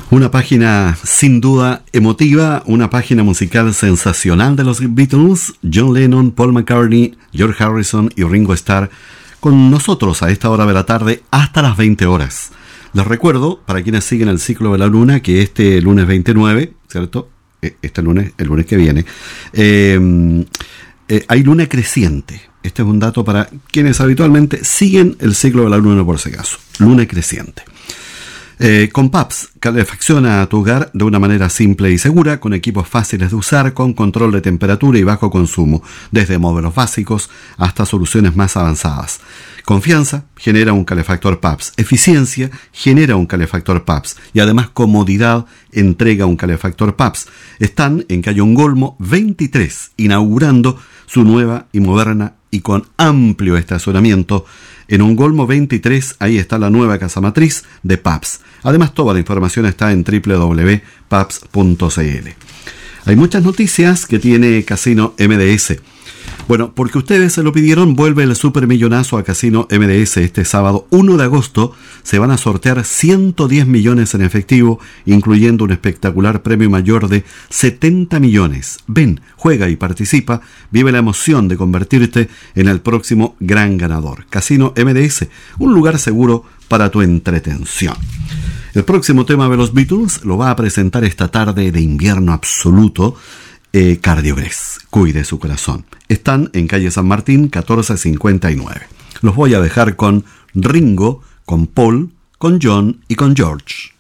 Una página sin duda emotiva, una página musical sensacional de los Beatles, John Lennon, Paul McCartney, George Harrison y Ringo Starr con nosotros a esta hora de la tarde hasta las 20 horas. Les recuerdo, para quienes siguen el ciclo de la luna, que este lunes 29, ¿cierto? El lunes que viene, hay luna creciente. Este es un dato para quienes habitualmente siguen el ciclo de la luna por si acaso. Luna creciente. Con PAPS, calefacciona a tu hogar de una manera simple y segura, con equipos fáciles de usar, con control de temperatura y bajo consumo, desde módulos básicos hasta soluciones más avanzadas. Confianza genera un calefactor PAPS, eficiencia genera un calefactor PAPS y además comodidad entrega un calefactor PAPS. Están en Calle Ongolmo 23, inaugurando su nueva y moderna y con amplio estacionamiento. En Ongolmo 23, ahí está la nueva casa matriz de PAPS. Además, toda la información está en www.paps.cl. Hay muchas noticias que tiene Casino MDS. Bueno, porque ustedes se lo pidieron, vuelve el supermillonazo a Casino MDS. Este sábado 1 de agosto se van a sortear 110 millones en efectivo, incluyendo un espectacular premio mayor de 70 millones. Ven, juega y participa, vive la emoción de convertirte en el próximo gran ganador. Casino MDS, un lugar seguro para tu entretención. El próximo tema de los Beatles lo va a presentar esta tarde de invierno absoluto Cardiogrés. Cuide su corazón. Están en calle San Martín 1459. Los voy a dejar con Ringo, con Paul, con John y con George.